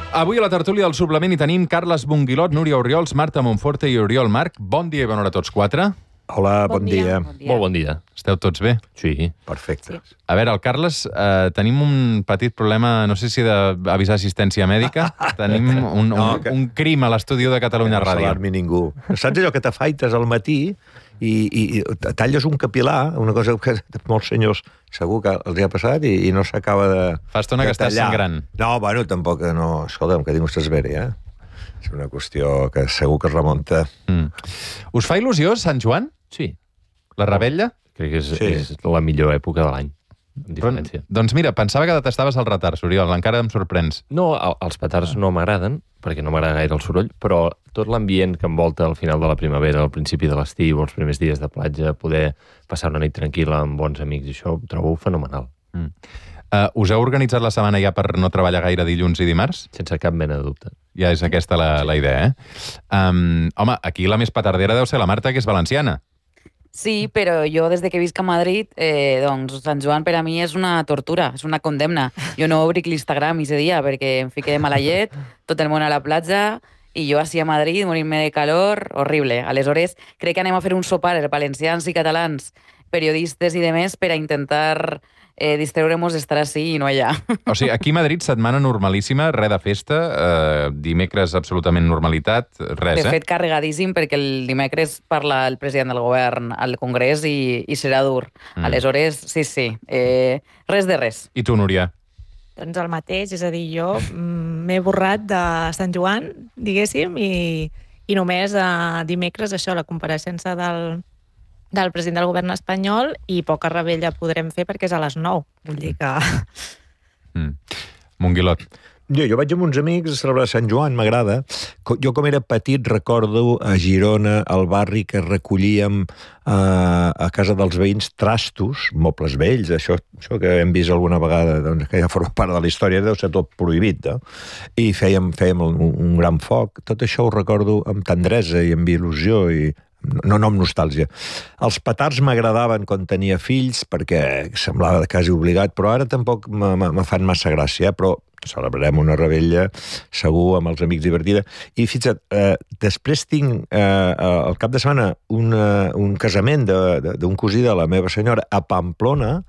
Avui a la tertúlia del suplement hi tenim Carles Bonguilot, Núria Orriols, Marta Monforte i Oriol Marc. Bon dia i bona hora a tots quatre. Hola, bon dia. Molt bon dia. Esteu tots bé? Sí. Perfecte. Sí. A veure, el Carles, tenim un petit problema, no sé si d'avisar assistència mèdica. Tenim un crim a l'estudi de Catalunya Ràdio. No s'alarmi ningú. Saps allò que t'afaites al matí i talles un capil·lar, una cosa que molts senyors segur que els ha passat i no s'acaba de Fa estona que estàs sangrant. No, bueno, tampoc, no. Escolta'm, que tinc vostès bé, És una qüestió que segur que es remunta. Us fa il·lusió Sant Joan? Sí. La rebella? Crec que és la millor època de l'any, en diferència. Doncs mira, pensava que detestaves el retard, Oriol, encara em sorprens. No, els petards no m'agraden, perquè no m'agrada gaire el soroll, però tot l'ambient que envolta al final de la primavera, al principi de l'estiu, els primers dies de platja, poder passar una nit tranquil·la amb bons amics, i això ho trobo fenomenal. Us heu organitzat la setmana ja per no treballar gaire dilluns i dimarts? Sense cap mena de dubte. Ja és aquesta la idea, home, aquí la més petardera deu ser la Marta, que és valenciana. Sí, però jo des que visc a Madrid, doncs Sant Joan per a mi és una tortura, és una condemna. Jo no obric l'Instagram ese dia perquè em fiqué de mala llet, tot el món a la platja, i jo així a Madrid, morint-me de calor, horrible. Aleshores, crec que anem a fer un sopar, els valencians i catalans, periodistes i demés, per a intentar distreure-nos d'estar així i no allà. O sigui, aquí a Madrid, setmana normalíssima, res de festa, dimecres absolutament normalitat, res, De fet, carregadíssim, perquè el dimecres parla el president del govern al Congrés i serà dur. Aleshores, sí, res de res. I tu, Núria? Doncs el mateix, és a dir, jo m'he borrat de Sant Joan, diguéssim, i només dimecres, això, la compareixença del president del govern espanyol, i poca rebella podrem fer perquè és a les 9. Vull dir que... Monguilot. Jo vaig amb uns amics a celebrar Sant Joan, m'agrada. Jo, com era petit, recordo a Girona, al barri, que recollíem a casa dels veïns trastos, mobles vells, això que hem vist alguna vegada, doncs, que ja forma part de la història, deu ser tot prohibit, no? I fèiem un gran foc. Tot això ho recordo amb tendresa i amb il·lusió i no amb nostàlgia. Els petards m'agradaven quan tenia fills perquè semblava quasi obligat, però ara tampoc me fan massa gràcia, però celebrarem una rebella segur amb els amics divertida. I fixa't, després tinc al cap de setmana un casament d'un cosí de la meva senyora a Pamplona,